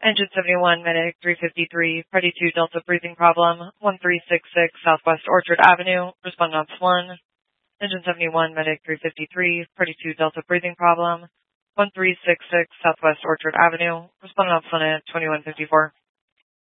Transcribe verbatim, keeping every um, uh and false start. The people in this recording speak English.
Engine seventy-one, Medic three fifty-three, Party two Delta breathing problem, one three six six Southwest Orchard Avenue, respond on one. Engine seventy-one, Medic three fifty-three, Party two Delta breathing problem, one three six six Southwest Orchard Avenue, respond on one at twenty-one fifty-four.